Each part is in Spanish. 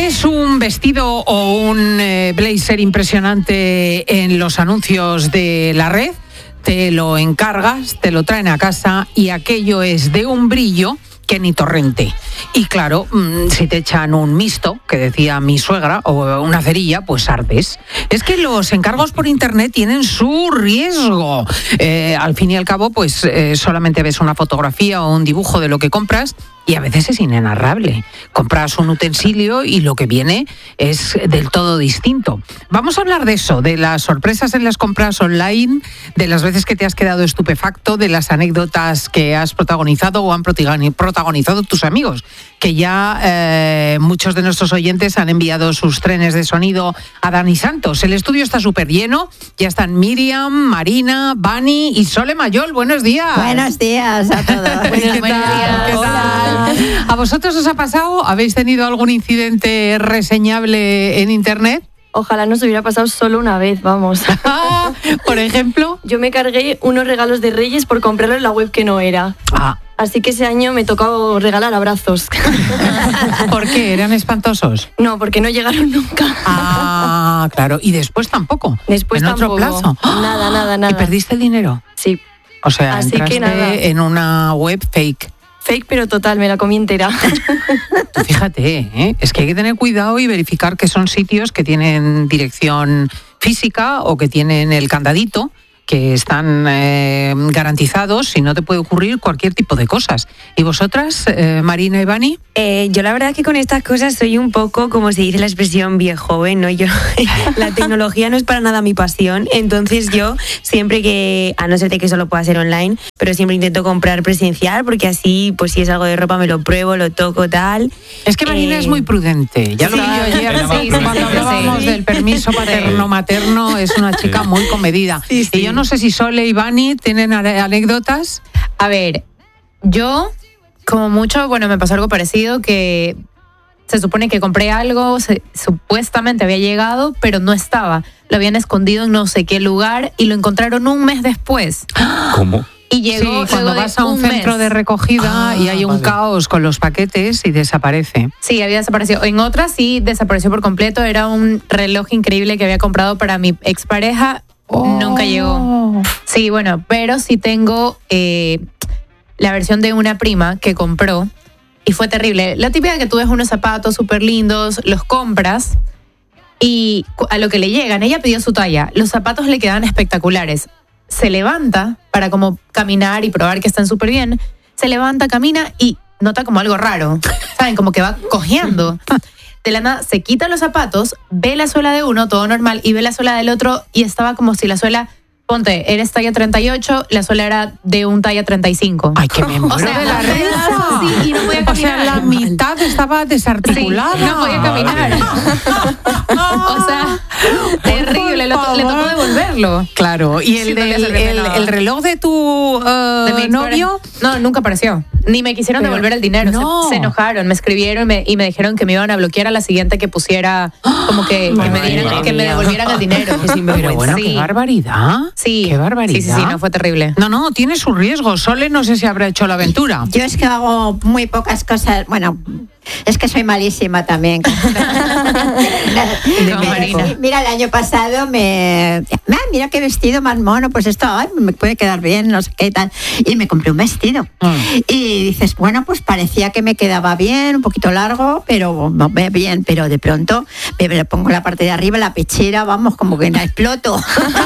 ¿Ves un vestido o un blazer impresionante en los anuncios de la red? Te lo encargas, te lo traen a casa y aquello es de un brillo que ni torrente. Y claro, si te echan un mixto, que decía mi suegra, o una cerilla, pues ardes. Es que los encargos por internet tienen su riesgo. Al fin y al cabo, pues solamente ves una fotografía o un dibujo de lo que compras y a veces es inenarrable. Compras un utensilio y lo que viene es del todo distinto. Vamos a hablar de eso, de las sorpresas en las compras online, de las veces que te has quedado estupefacto, de las anécdotas que has protagonizado o han protagonizado tus amigos, que ya muchos de nuestros oyentes han enviado sus trenes de sonido a Dani Santos. El estudio está súper lleno, ya están Miriam, Marina, Bani y Sole Mayol. Buenos días. Buenos días a todos. Buenos días. ¿Qué tal? ¿A vosotros os ha pasado? ¿Habéis tenido algún incidente reseñable en internet? Ojalá nos hubiera pasado solo una vez, vamos. Por ejemplo, yo me cargué unos regalos de Reyes por comprarlo en la web que no era. Así que ese año me tocó regalar abrazos. ¿Por qué? ¿Eran espantosos? No, porque no llegaron nunca. Claro. ¿Y después tampoco? Después ¿En tampoco. otro plazo? Nada. ¿Y perdiste el dinero? Sí. O sea, así entraste que nada. en una web fake. Fake, pero total, me la comí entera. Tú fíjate, es que hay que tener cuidado y verificar que son sitios que tienen dirección física o que tienen el candadito, que están garantizados, si no te puede ocurrir cualquier tipo de cosas. ¿Y vosotras, Marina y Bani? Yo la verdad que con estas cosas soy un poco, como se dice la expresión, viejoven, ¿no? La tecnología no es para nada mi pasión, entonces yo siempre que, a no ser de que solo pueda hacer online, pero siempre intento comprar presencial, porque así, pues si es algo de ropa me lo pruebo, lo toco, tal. Es que Marina es muy prudente, ya lo vi yo ayer, cuando hablábamos del permiso paterno-materno, es una chica muy comedida. Sí. Y yo no sé si Sole y Bani tienen anécdotas. A ver, yo, como mucho, me pasó algo parecido, que se supone que compré algo, supuestamente había llegado, pero no estaba. Lo habían escondido en no sé qué lugar y lo encontraron un mes después. ¿Cómo? Y llegó cuando vas a un centro de recogida y hay un caos con los paquetes y desaparece. Sí, había desaparecido. En otras sí desapareció por completo. Era un reloj increíble que había comprado para mi expareja. Nunca llegó. Sí, pero sí tengo la versión de una prima que compró y fue terrible. La típica que tú ves unos zapatos súper lindos, los compras y a lo que le llegan, ella pidió su talla, los zapatos le quedan espectaculares. Se levanta para como caminar y probar que están súper bien, se levanta, camina y nota como algo raro, ¿saben? Como que va cojeando. De la nada se quita los zapatos, ve la suela de uno, todo normal, y ve la suela del otro y estaba como si la suela, ponte, eres talla 38, la suela era de un talla 35. ¡Ay, que me muero de la risa! Sí, y no podía caminar. O sea, la mitad estaba desarticulada. Sí, no podía caminar. O sea, terrible, le tocó devolverlo. Claro, ¿y el reloj de tu ¿De mi novio? No, nunca apareció. Ni me quisieron devolver el dinero. No. Se enojaron, me escribieron y me dijeron que me iban a bloquear a la siguiente que pusiera, como que me devolvieran el dinero. Pero bueno, qué barbaridad. Sí. Qué barbaridad. Sí, no, fue terrible. No, tiene su riesgo. Sole no sé si habrá hecho la aventura. Yo es que hago muy pocas cosas. Bueno, es que soy malísima también. Mira, el año pasado mira qué vestido más mono, pues esto me puede quedar bien, no sé qué y tal. Y me compré un vestido. Y dices, bueno, pues parecía que me quedaba bien, un poquito largo, pero bien, pero de pronto me pongo la parte de arriba, la pechera, vamos, como que la exploto.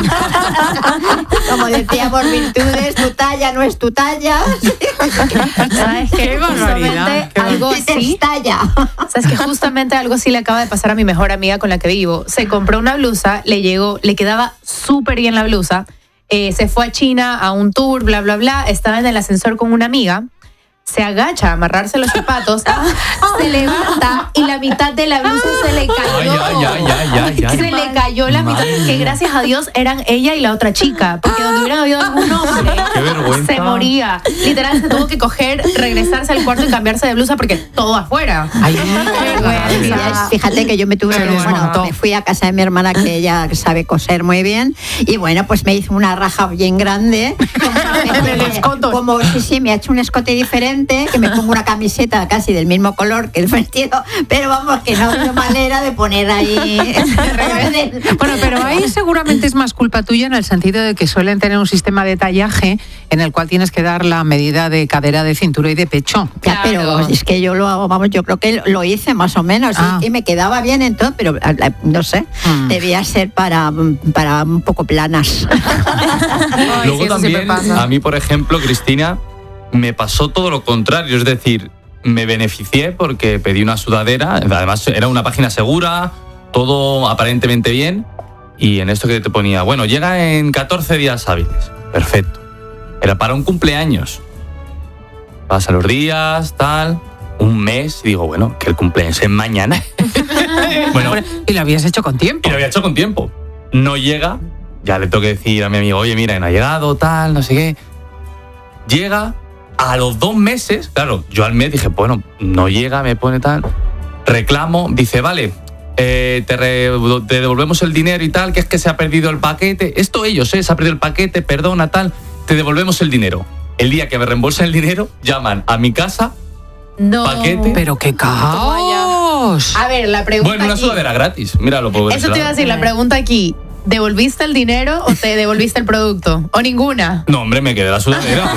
Como decíamos, virtudes, tu talla no es tu talla. ¿Sabes qué barbaridad? Algo así. ¿Sabes que justamente algo así le acaba de pasar a mi mejor amiga con la que vivo? Se compró una blusa, le llegó, le quedaba súper bien la blusa. Se fue a China a un tour, bla, bla, bla. Estaba en el ascensor con una amiga. Se agacha a amarrarse los zapatos, se levanta y la mitad de la blusa se le cayó. Se le cayó la mitad, que gracias a Dios eran ella y la otra chica, porque donde hubiera habido algún hombre, se moría. Literal, se tuvo que regresarse al cuarto y cambiarse de blusa porque todo afuera. Fíjate que yo me fui a casa de mi hermana, que ella sabe coser muy bien, y bueno, pues me hizo una raja bien grande. Como me ha hecho un escote diferente, que me pongo una camiseta casi del mismo color que el vestido, pero Pero vamos, que no hay manera de poner ahí... Bueno, pero ahí seguramente es más culpa tuya en el sentido de que suelen tener un sistema de tallaje en el cual tienes que dar la medida de cadera, de cintura y de pecho. Ya, pero es que yo lo hago, vamos, yo creo que lo hice más o menos y me quedaba bien en todo, pero no sé, debía ser para un poco planas. Luego sí, también, a mí, por ejemplo, Cristina, me pasó todo lo contrario, es decir, me beneficié porque pedí una sudadera, además era una página segura, todo aparentemente bien, y en esto que te ponía, bueno, llega en 14 días hábiles, perfecto. Era para un cumpleaños. Pasan los días, tal, un mes, y digo, bueno, que el cumpleaños es mañana. Bueno, y lo habías hecho con tiempo. Y lo había hecho con tiempo. No llega, ya le tengo que decir a mi amigo, oye, mira, no ha llegado, tal, no sé qué. Llega, a los 2 meses, claro, yo al mes dije, bueno, no llega, me pone tal. Reclamo, dice, vale, te devolvemos el dinero y tal, que es que se ha perdido el paquete. Esto ellos, se ha perdido el paquete, perdona, tal, te devolvemos el dinero. El día que me reembolsan el dinero, llaman a mi casa, paquete. Pero qué caos. A ver, la pregunta bueno, una aquí, sudadera gratis, míralo. eso te iba a decir, la pregunta aquí, ¿devolviste el dinero o te devolviste el producto? ¿O ninguna? No, hombre, me quedé la sudadera.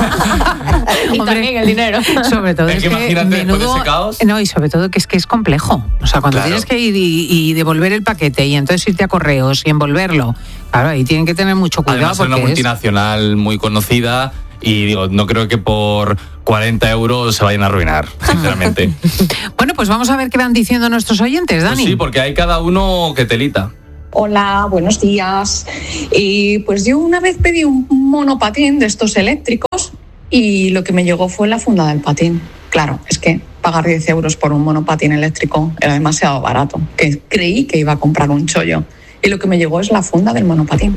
Y Hombre, también el dinero. Sobre todo es que imagínate después de ese caos. No, y sobre todo que es complejo. O sea, cuando tienes que ir y devolver el paquete y entonces irte a correos y envolverlo, claro, ahí tienen que tener mucho cuidado. Además, porque es una multinacional muy conocida y digo, no creo que por 40 euros se vayan a arruinar, sinceramente. Bueno, pues vamos a ver qué van diciendo nuestros oyentes, Dani. Pues sí, porque hay cada uno que telita. Hola, buenos días. Pues yo una vez pedí un monopatín de estos eléctricos y lo que me llegó fue la funda del patín. Claro, es que pagar 10 euros por un monopatín eléctrico era demasiado barato, que creí que iba a comprar un chollo. Y lo que me llegó es la funda del monopatín.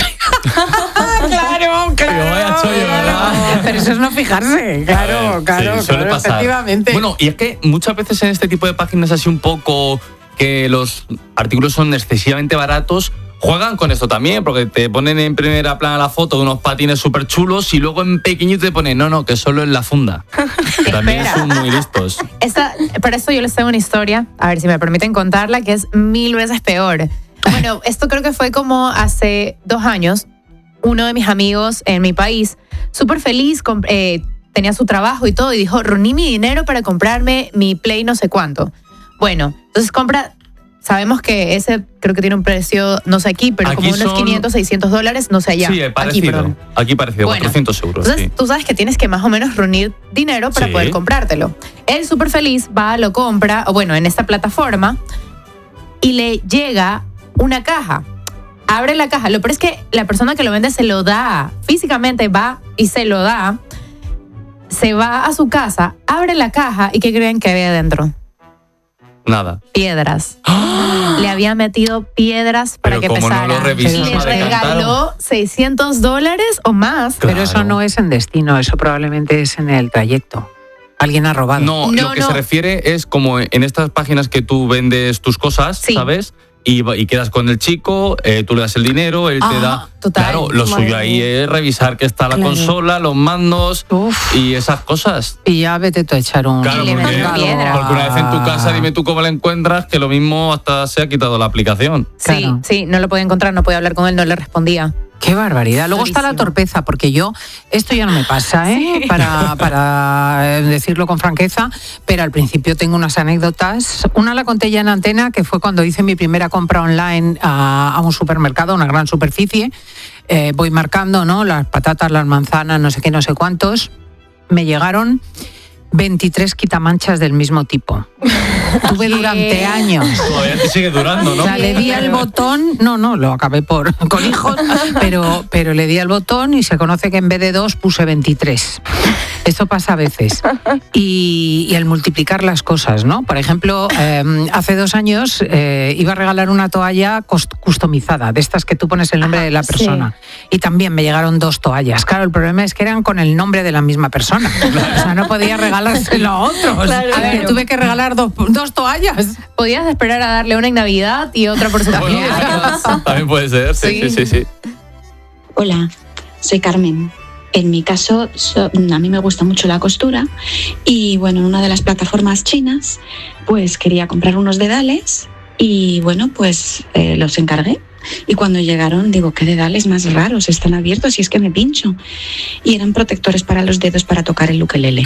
Claro. Vaya chollo, ¿verdad? Pero eso es no fijarse. Claro, sí, suele pasar. Efectivamente. Bueno, y es que muchas veces en este tipo de páginas así un poco que los artículos son excesivamente baratos, juegan con esto también, porque te ponen en primera plana la foto de unos patines súper chulos y luego en pequeñito te ponen, no, que solo es la funda. También son muy listos. Para esto yo les tengo una historia, a ver si me permiten contarla, que es 1000 veces peor. Bueno, esto creo que fue como hace 2 años. Uno de mis amigos en mi país, súper feliz, tenía su trabajo y todo, y dijo, reuní mi dinero para comprarme mi Play no sé cuánto. Bueno, entonces sabemos que ese creo que tiene un precio, no sé aquí, pero aquí como unos $500, $600, no sé allá. Sí, parecido. Aquí parecido, bueno, 400 euros. Entonces sí. Tú sabes que tienes que más o menos reunir dinero para poder comprártelo. Él súper feliz va, lo compra, bueno, en esta plataforma, y le llega una caja. Abre la caja. Lo peor es que la persona que lo vende se lo da. Físicamente va y se lo da. Se va a su casa, abre la caja y ¿qué creen que había dentro? Nada. Piedras. Le había metido piedras para que pesara. No lo revisó, le regaló $600 o más. Claro. Pero eso no es en destino, eso probablemente es en el trayecto. Alguien ha robado. No, lo que se refiere es como en estas páginas que tú vendes tus cosas, ¿sabes? Y quedas con el chico, tú le das el dinero, él te da... Total. Claro, lo suyo ahí es revisar que está la consola, los mandos y esas cosas. Y ya vete tú a echar un... Claro, porque una vez en tu casa, dime tú cómo la encuentras, que lo mismo hasta se ha quitado la aplicación. Claro. Sí, no lo podía encontrar, no podía hablar con él, no le respondía. Qué barbaridad. Luego está la torpeza, porque esto ya no me pasa, ¿eh? Para decirlo con franqueza, pero al principio tengo unas anécdotas. Una la conté ya en antena, que fue cuando hice mi primera compra online a un supermercado, una gran superficie. Voy marcando, ¿no? Las patatas, las manzanas, no sé qué, no sé cuántos. Me llegaron 23 quitamanchas del mismo tipo. Tuve durante años. Todavía te sigue durando, ¿no? O sea, le di al botón, no, lo acabé con hijos, pero le di al botón y se conoce que en vez de 2 puse 23. Esto pasa a veces. Y al multiplicar las cosas, ¿no? Por ejemplo, hace 2 años iba a regalar una toalla customizada, de estas que tú pones el nombre de la persona. Sí. Y también me llegaron 2 toallas. Claro, el problema es que eran con el nombre de la misma persona. O sea, no podía regalárselo a otros. Claro, a ver, tuve que regalar 2 toallas. Podías esperar a darle una en Navidad y otra por su cumpleaños. También puede ser, sí. Hola, soy Carmen. En mi caso, a mí me gusta mucho la costura y bueno, en una de las plataformas chinas, pues quería comprar unos dedales y bueno, pues los encargué. Y cuando llegaron, digo, ¿qué dedales más raros? Están abiertos y es que me pincho. Y eran protectores para los dedos para tocar el ukelele.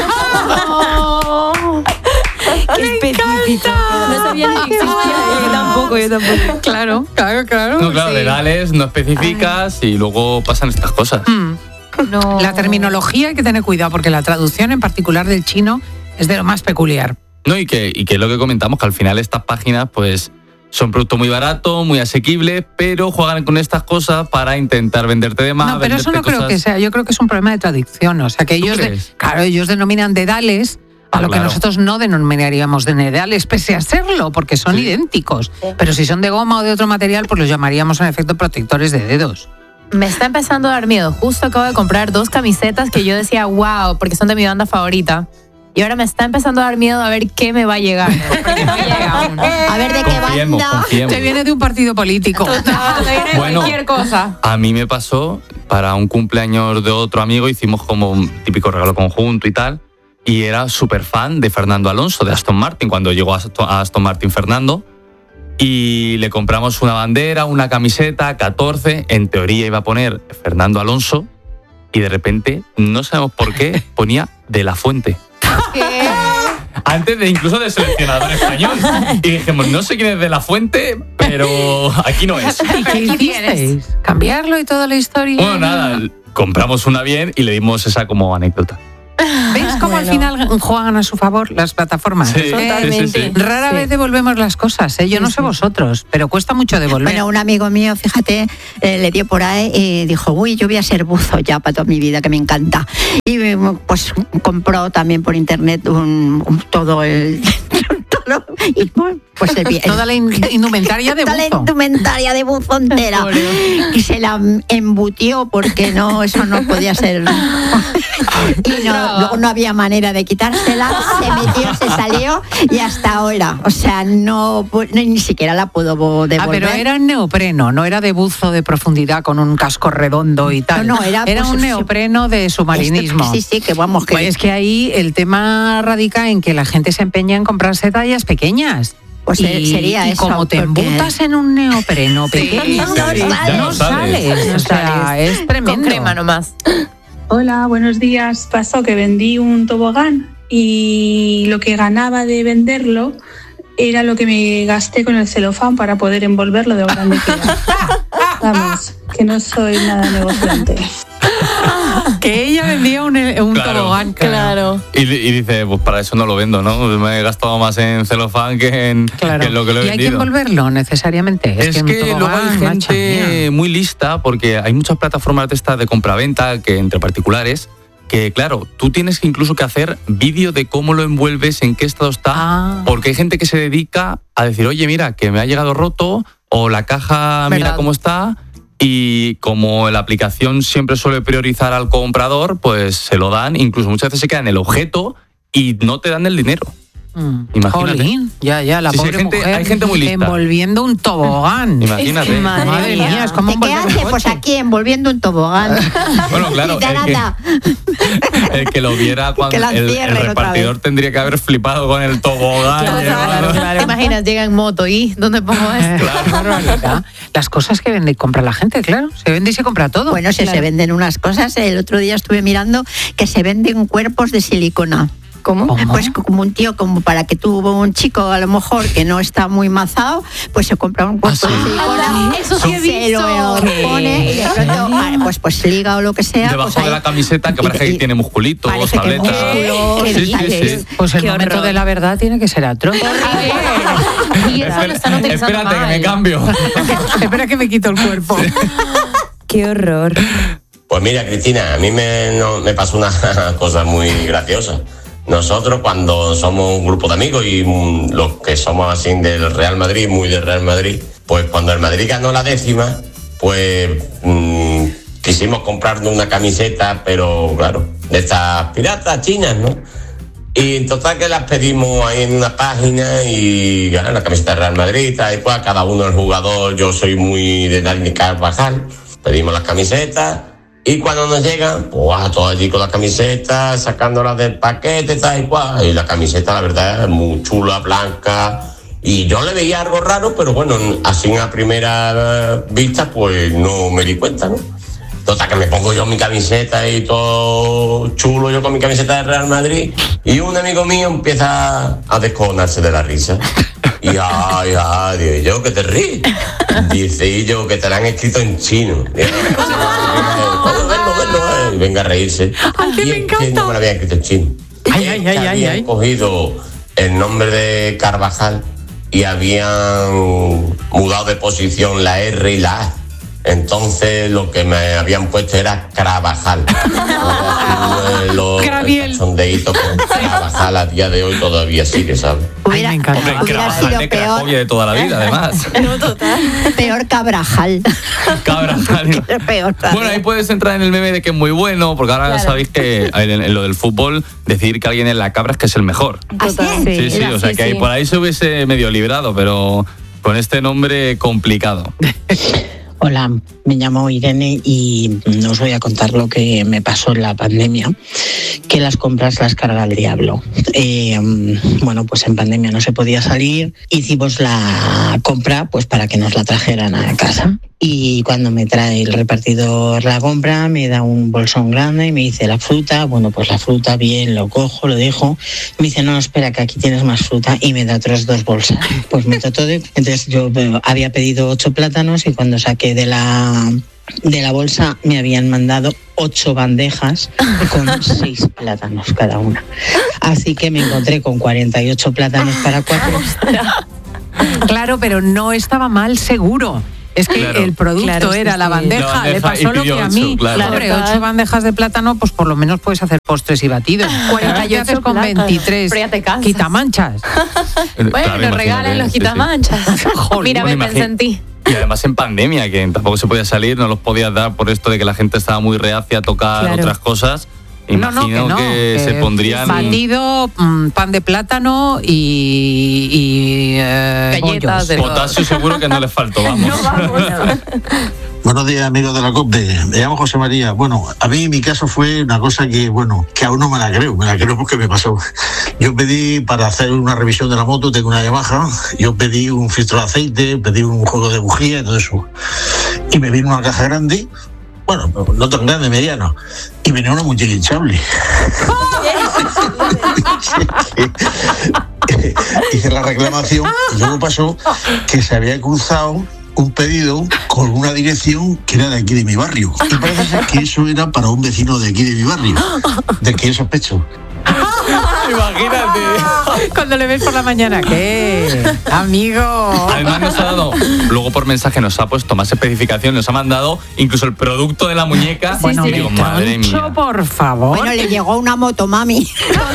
¡Qué específico! No sabía ni que existía. Yo tampoco. Claro. No, claro, sí. dedales, no especificas y luego pasan estas cosas. No. La terminología hay que tener cuidado porque la traducción en particular del chino es de lo más peculiar. No, y que es lo que comentamos, que al final estas páginas pues son productos muy baratos, muy asequibles, pero juegan con estas cosas para intentar venderte de más. No, pero eso no venderte creo que sea. Yo creo que es un problema de traducción. O sea, que ellos, ellos denominan dedales a lo que nosotros no denominaríamos de dedales, pese a serlo, porque son idénticos. Pero si son de goma o de otro material, pues los llamaríamos en efecto protectores de dedos. Me está empezando a dar miedo. Justo acabo de comprar 2 camisetas que yo decía, wow, porque son de mi banda favorita. Y ahora me está empezando a dar miedo a ver qué me va a llegar. Porque no llega aún. A ver de qué banda. Te viene de un partido político. Total, te viene de cualquier cosa. A mí me pasó, para un cumpleaños de otro amigo, hicimos como un típico regalo conjunto y tal, y era súper fan de Fernando Alonso, de Aston Martin, cuando llegó a Aston Martin Fernando, y le compramos una bandera, una camiseta, 14, en teoría iba a poner Fernando Alonso, y de repente, no sabemos por qué, ponía De La Fuente. ¿Qué? Antes de incluso de seleccionador español. Y dijimos, no sé quién es De La Fuente, pero aquí no es. ¿Y qué hicisteis? ¿Cambiarlo y toda la historia? Bueno, nada, compramos una bien y le dimos esa como anécdota. ¿Veis cómo al final juegan a su favor las plataformas? Sí, totalmente. Sí. Rara vez devolvemos las cosas, ¿eh? Yo no sé vosotros, pero cuesta mucho devolver. Bueno, un amigo mío, fíjate, le dio por ahí y dijo, uy, yo voy a ser buzo ya para toda mi vida, que me encanta. Y pues compró también por internet todo el... y pues toda la indumentaria de buzo. Toda la indumentaria de buzo entera. Y se la embutió porque no, eso no podía ser. Y luego no había manera de quitársela, se metió, se salió y hasta ahora. O sea, no ni siquiera la puedo devolver. Pero era en neopreno, no era de buzo de profundidad con un casco redondo y tal. No, era un neopreno de submarinismo. Sí, que vamos. Pues es que ahí el tema radica en que la gente se empeña en comprarse tallas pequeñas. Pues sería eso. Y como te embutas en un neopreno pequeño, no sales. O sea, es tremendo. Con crema nomás. Hola, buenos días. Pasó que vendí un tobogán y lo que ganaba de venderlo era lo que me gasté con el celofán para poder envolverlo de lo grande que era. Vamos, que no soy nada negociante. Que ella vendía un tobogán, claro. Y dice, pues para eso no lo vendo, ¿no? Me he gastado más en celofán que en lo que lo he vendido. ¿Y hay que envolverlo necesariamente? Es que luego hay gente muy lista, porque hay muchas plataformas de estas de compraventa que entre particulares, que claro, tú tienes que incluso que hacer vídeo de cómo lo envuelves, en qué estado está, porque hay gente que se dedica a decir, oye, mira, que me ha llegado roto, o la caja, mira cómo está. Y como la aplicación siempre suele priorizar al comprador, pues se lo dan, incluso muchas veces se queda en el objeto y no te dan el dinero. Imagínate. Jolín, ya, la pobre mujer hay gente muy lista. Envolviendo un tobogán. Imagínate. Madre mía, es como ¿Qué hace? Pues aquí envolviendo un tobogán. Bueno, claro, el que lo viera cuando el repartidor tendría que haber flipado con el tobogán. Claro. ¿Te imaginas? Llega en moto y ¿dónde pongo esto? Claro. Las cosas que vende y compra la gente, claro. Se vende y se compra todo. Bueno, se venden unas cosas. El otro día estuve mirando que se venden cuerpos de silicona. ¿Cómo? Pues como un tío, como para que tuvo un chico a lo mejor que no está muy mazado, pues se compra un cuerpo de silicona, eso sí he visto. se lo pone y de pronto pues liga o lo que sea. Debajo pues de la camiseta que parece que tiene musculitos, tabletas. Sí. Pues el momento de la verdad tiene que ser otro. Y eso lo están utilizando Espérate, mal. que me cambio. Espera que me quito el cuerpo. Qué horror. Pues mira, Cristina, a mí me pasó una cosa muy graciosa. Nosotros cuando somos un grupo de amigos y los que somos así del Real Madrid, muy del Real Madrid, pues cuando el Madrid ganó la 10ª, pues quisimos comprarnos una camiseta, pero claro, de estas piratas chinas, ¿no? Y en total que las pedimos ahí en una página y la camiseta del Real Madrid, y pues cada uno el jugador, yo soy muy de Dani Carvajal, pedimos las camisetas Y cuando nos llegan, pues todos allí con la camiseta, sacándolas del paquete, tal y cual. Y la camiseta, la verdad, es muy chula, blanca. Y yo le veía algo raro, pero bueno, así a primera vista, pues no me di cuenta, ¿no? Total, que me pongo yo mi camiseta y todo chulo, yo con mi camiseta de Real Madrid, y un amigo mío empieza a descojonarse de la risa. Y digo yo, que te ríes. Dice, y yo, que te la han escrito en chino. Verlo, venga a reírse. Ay, que y me es encanta. que no me la habían escrito en chino. Habían cogido el nombre de Carvajal y habían mudado de posición la R y la A. Entonces lo que me habían puesto era Carvajal. Los cachondeitos con Carvajal a día de hoy todavía sigue, ¿sabes? Ay, me encanta. Hombre, Carvajal de Cracovia de toda la vida, además. No, total. Peor Cabrajal. Cabrajal. Peor. Bueno, ahí puedes entrar en el meme de que es muy bueno, porque ahora sabéis que en lo del fútbol, decir que alguien en la cabra es que es el mejor. Sí, o sea que ahí, por ahí se hubiese medio librado, pero con este nombre complicado. Hola, me llamo Irene y os voy a contar lo que me pasó en la pandemia, que las compras las carga el diablo. Bueno, pues en pandemia no se podía salir, hicimos la compra pues para que nos la trajeran a casa. Y cuando me trae el repartidor la compra, me da un bolsón grande y me dice la fruta. Bueno, pues la fruta bien, lo cojo, lo dejo. Me dice, no, espera, que aquí tienes más fruta, y me da otras 2 bolsas. Pues meto todo. Entonces yo había pedido 8 plátanos y cuando saqué de la bolsa me habían mandado 8 bandejas con 6 plátanos cada una. Así que me encontré con 48 plátanos para 4. Claro, pero no estaba mal seguro. Es que el producto era la bandeja, le pasó lo que a mí. Hombre, 8 bandejas de plátano, pues por lo menos puedes hacer postres y batidos. 48 haces con 23 quitamanchas. Bueno, regalen los quitamanchas. Mira, me pensé en ti. Y además en pandemia, que tampoco se podía salir, no los podías dar por esto de que la gente estaba muy reacia a tocar otras cosas. Imagino que se pondrían batido, pan de plátano y galletas de potasio seguro que no les faltó, vamos. Buenos días, amigos de la COPE. Me llamo José María. Bueno, a mí mi caso fue una cosa que aún no me la creo porque me pasó. Yo pedí para hacer una revisión de la moto, tengo una Yamaha, yo pedí un filtro de aceite, pedí un juego de bujía y todo eso. Y me vino una caja grande, bueno, no tan grande, mediana, y venía una muñeca hinchable. Hice la reclamación y luego pasó que se había cruzado un pedido con una dirección que era de aquí de mi barrio. Y parece ser que eso era para un vecino de aquí de mi barrio, de que yo sospecho. Imagínate. Cuando le ves por la mañana, ¿qué? Amigo. Además nos ha dado, luego por mensaje nos ha puesto más especificación, nos ha mandado incluso el producto de la muñeca. Bueno, y digo, madre mía. Por favor. Bueno, le llegó una motomami.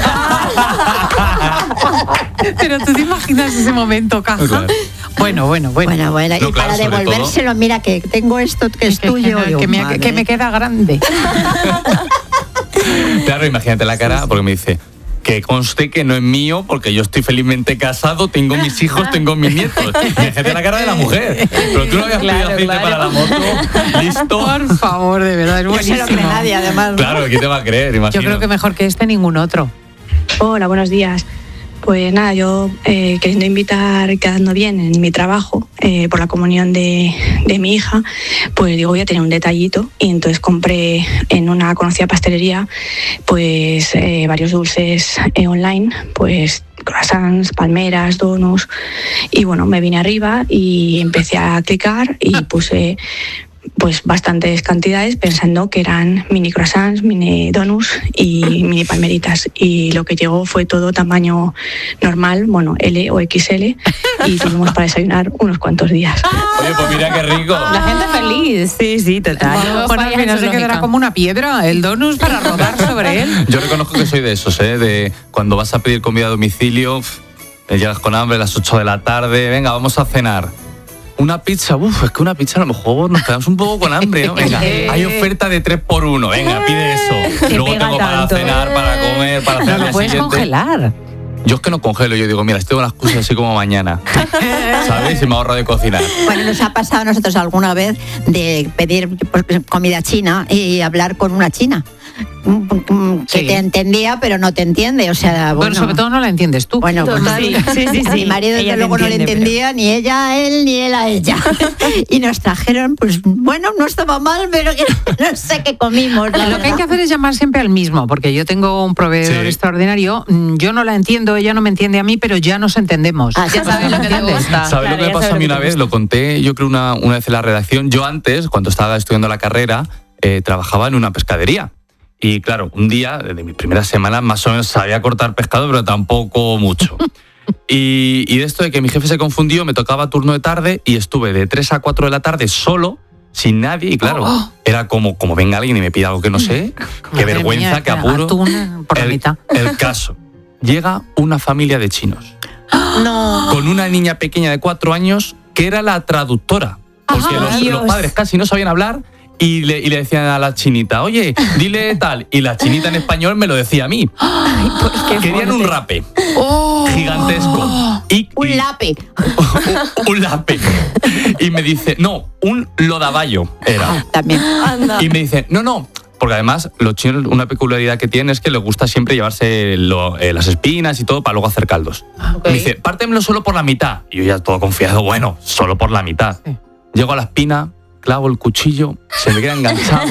Pero tú te imaginas ese momento, Caja. Claro. Bueno. Y claro, para devolvérselo, mira que tengo esto que es tuyo. Que me queda grande. Claro, imagínate la cara, porque me dice que conste que no es mío, porque yo estoy felizmente casado, tengo mis hijos, tengo mis nietos. Imagínate la cara de la mujer. Pero tú no habías pedido aceite para la moto. Listo. Por favor, de verdad, es buenísimo. No se lo cree nadie, además. Claro, ¿quién te va a creer? Imagino. Yo creo que mejor que este ningún otro. Hola, buenos días. Pues nada, yo queriendo invitar, quedando bien en mi trabajo, por la comunión de mi hija, pues digo, voy a tener un detallito, y entonces compré en una conocida pastelería pues varios dulces online, pues croissants, palmeras, donuts, y bueno, me vine arriba y empecé a clicar y puse pues bastantes cantidades pensando que eran mini croissants, mini donuts y mini palmeritas, y lo que llegó fue todo tamaño normal, bueno, L o XL, y tuvimos para desayunar unos cuantos días. Oye, pues mira qué rico. La gente feliz. Sí, total. Bueno, al final se quedará como una piedra el donut para rodar sobre él. Yo reconozco que soy de esos, de cuando vas a pedir comida a domicilio, llegas con hambre a las 8 de la tarde, venga, vamos a cenar. Una pizza, es que una pizza a lo mejor nos quedamos un poco con hambre, ¿no? Venga, hay oferta de 3x1, venga, pide eso. Luego tengo para cenar, para comer, para cenar. No lo puedes congelar. Yo es que no congelo, yo digo, mira, si tengo las cosas así como mañana, ¿sabes? Y me ahorro de cocinar. Bueno, nos ha pasado a nosotros alguna vez de pedir comida china y hablar con una china. Que te entendía, pero no te entiende. O sea, bueno, sobre todo no la entiendes tú. Bueno, pues a mi marido desde luego no le entendía, ni ella a él, ni él a ella. Y nos trajeron, pues bueno, no estaba mal, pero que no sé qué comimos. Lo que hay que hacer es llamar siempre al mismo, porque yo tengo un proveedor extraordinario, yo no la entiendo, ella no me entiende a mí, pero ya nos entendemos. Ya sabes lo que te gusta. ¿Sabes lo que me pasó a mí una vez? Lo conté, yo creo, una vez en la redacción. Yo antes, cuando estaba estudiando la carrera, trabajaba en una pescadería. Y claro, un día, de mis primeras semanas, más o menos sabía cortar pescado, pero tampoco mucho. Y de esto de que mi jefe se confundió, me tocaba turno de tarde y estuve de 3 a 4 de la tarde solo, sin nadie. Y claro, era como venga alguien y me pida algo que no sé, qué vergüenza, qué apuro. El caso, llega una familia de chinos. Con una niña pequeña de 4 años que era la traductora. Porque los padres casi no sabían hablar. Y le decían a la chinita, oye, dile tal. Y la chinita en español me lo decía a mí. Querían un rape gigantesco. Un lape. Un lape. Y me dice, no, un lodaballo era. También. Y me dice, no. Porque además los chinos, una peculiaridad que tienen es que les gusta siempre llevarse las espinas y todo para luego hacer caldos. Me dice, pártemelo solo por la mitad. Y yo ya todo confiado, bueno, solo por la mitad. Llego a la espina, clavo el cuchillo, se me queda enganchado,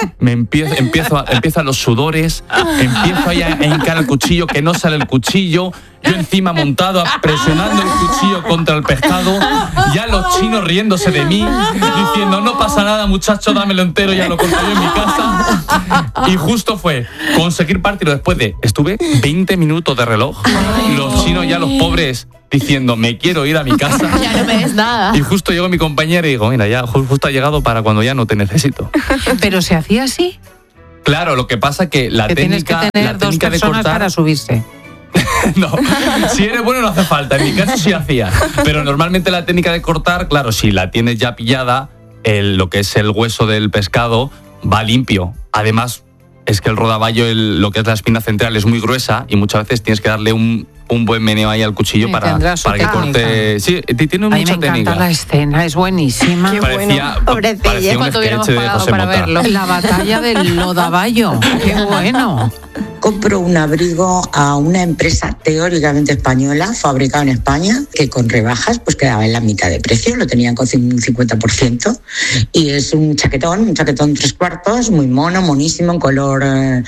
empiezan los sudores, empiezo a hincar el cuchillo, que no sale el cuchillo, yo encima montado, presionando el cuchillo contra el pescado, ya los chinos riéndose de mí, diciendo, no pasa nada muchacho, dámelo entero, ya lo corto yo en mi casa. Y justo fue conseguir partirlo después de, estuve 20 minutos de reloj, los chinos ya los pobres diciendo, me quiero ir a mi casa. Ya no me des nada. Y justo llegó mi compañera y digo, mira, ya justo ha llegado para cuando ya no te necesito. ¿Pero se hacía así? Claro, lo que pasa que la técnica, tienes que tener la técnica dos personas de cortar para subirse. No, si eres bueno no hace falta, en mi caso sí hacía. Pero normalmente la técnica de cortar, claro, si la tienes ya pillada, lo que es el hueso del pescado va limpio. Además, es que el rodaballo, lo que es la espina central, es muy gruesa y muchas veces tienes que darle un buen meneo ahí al cuchillo para que corte. Sí, tiene mucha técnica. A mí me encanta la escena, es buenísima. Qué parecía un sketch de José Mota. La batalla del lodaballo, qué bueno. Compro un abrigo a una empresa teóricamente española, fabricado en España, que con rebajas pues quedaba en la mitad de precio, lo tenían con un 50%, y es un chaquetón 3/4, muy monísimo, en color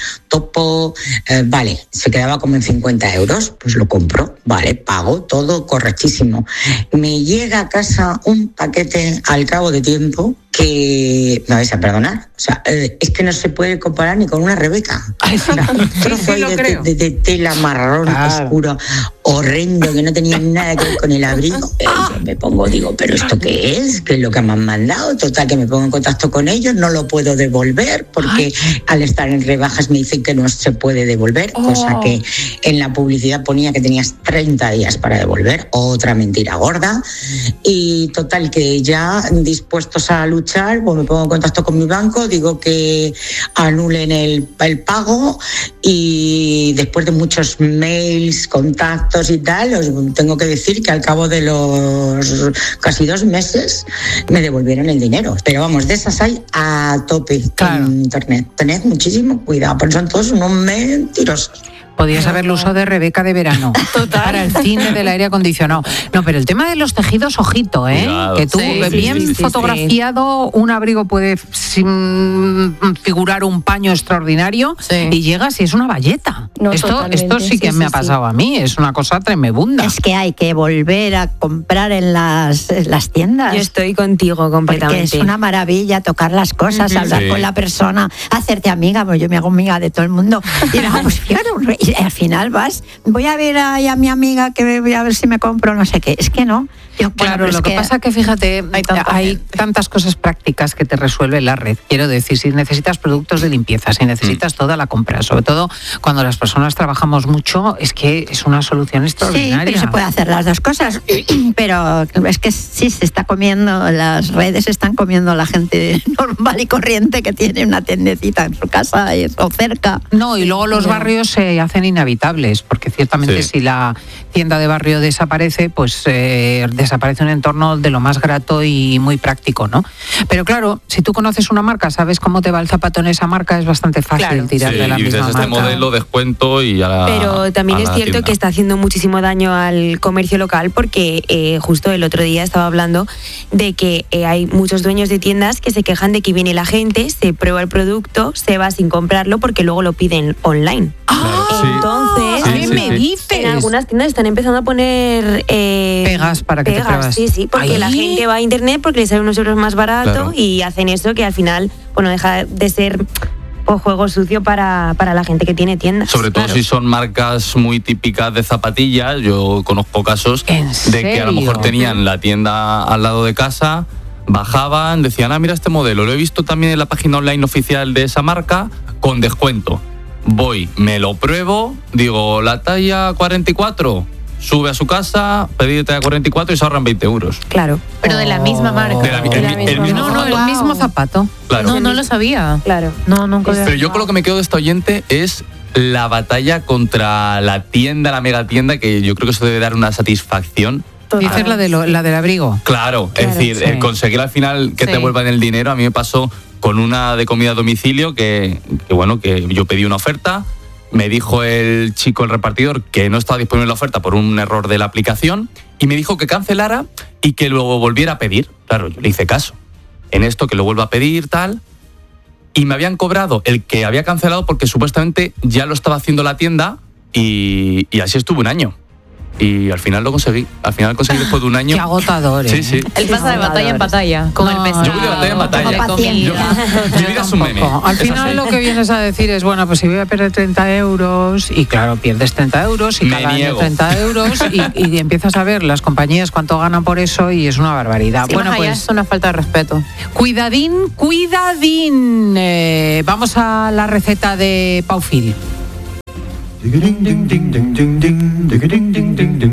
topo, vale, se quedaba como en 50 euros, pues lo compro, vale, pago, todo correctísimo. Me llega a casa un paquete al cabo de tiempo que me vais a perdonar, o sea, es que no se puede comparar ni con una Rebeca. Un trozo de tela marrón oscuro, horrendo, que no tenía nada que ver con el abrigo. Yo me pongo, digo, ¿pero esto qué es? ¿Qué es lo que me han mandado? Total, que me pongo en contacto con ellos, no lo puedo devolver porque al estar en rebajas me dicen que no se puede devolver, cosa que en la publicidad ponía que tenías 30 días para devolver, otra mentira gorda. Y total, que ya dispuestos a luchar, pues me pongo en contacto con mi banco, digo que anulen el pago, y después de muchos mails, contactos y tal, os tengo que decir que al cabo de los casi 2 meses me devolvieron el dinero. Pero vamos, de esas hay a tope en internet. Tened muchísimo cuidado, porque son todos unos mentirosos. Podías haberlo usado de Rebeca de verano. Total. Para el cine del aire acondicionado. No, pero el tema de los tejidos, ojito, ¿eh? Cuidado. Que tú, bien fotografiado, un abrigo puede figurar un paño extraordinario y llegas y es una bayeta. No, esto sí que me ha pasado a mí, es una cosa tremebunda. Es que hay que volver a comprar en las tiendas. Yo estoy contigo completamente. Porque es una maravilla tocar las cosas, hablar con la persona, hacerte amiga, pues yo me hago amiga de todo el mundo. Y vamos, fíjate, y al final voy a ver a mi amiga, que voy a ver si me compro no sé qué. Es que no. Claro, lo que pasa es que, fíjate, hay tantas cosas prácticas que te resuelve la red. Quiero decir, si necesitas productos de limpieza, si necesitas toda la compra, sobre todo cuando las personas trabajamos mucho, es que es una solución extraordinaria. Sí, pero se puede hacer las dos cosas. Pero es que sí se está comiendo, las redes están comiendo a la gente normal y corriente que tiene una tiendecita en su casa o cerca. No, y luego los barrios se hacen hacen inhabitables, porque ciertamente si la tienda de barrio desaparece, pues desaparece un entorno de lo más grato y muy práctico, ¿no? Pero claro, si tú conoces una marca, sabes cómo te va el zapato en esa marca, es bastante fácil tirar de la misma marca. Este modelo, descuento y a Pero también es cierto que está haciendo muchísimo daño al comercio local, porque justo el otro día estaba hablando de que hay muchos dueños de tiendas que se quejan de que viene la gente, se prueba el producto, se va sin comprarlo porque luego lo piden online. Entonces, ¿qué me dices? En algunas tiendas están empezando a poner pegas para que te pruebas. Sí, porque la gente va a internet porque les sale unos euros más barato y hacen eso que al final, bueno, deja de ser juego sucio para la gente que tiene tiendas. Sobre todo si son marcas muy típicas de zapatillas. Yo conozco casos de que a lo mejor tenían la tienda al lado de casa, bajaban, decían, mira este modelo, lo he visto también en la página online oficial de esa marca con descuento. Voy, me lo pruebo, digo, la talla 44, sube a su casa, pedir talla 44 y se ahorran 20 euros. Claro. Pero de la misma marca. El mismo zapato. Claro. No lo sabía. Claro. No, nunca había. Pero yo con lo que me quedo de esta oyente es la batalla contra la tienda, la megatienda, que yo creo que eso debe dar una satisfacción. Dices la del abrigo. Claro, es decir, conseguir al final que te vuelvan el dinero. A mí me pasó con una de comida a domicilio que yo pedí una oferta, me dijo el chico, el repartidor, que no estaba disponible la oferta por un error de la aplicación y me dijo que cancelara y que luego volviera a pedir. Claro, yo le hice caso. En esto que lo vuelva a pedir, tal, y me habían cobrado el que había cancelado porque supuestamente ya lo estaba haciendo la tienda y así estuve un año. Y al final lo conseguí. Al final conseguí después de un año. Qué agotador, Sí, sí. Él pasa de batalla en batalla con el pescado. Yo voy de batalla en batalla. Mi vida es un meme. Al final lo que vienes a decir es, bueno, pues si voy a perder 30 euros y claro, pierdes 30 euros y cada año 30 euros y empiezas a ver las compañías cuánto ganan por eso y es una barbaridad. Sí, bueno, pues es una falta de respeto. Cuidadín. Vamos a la receta de Paufil.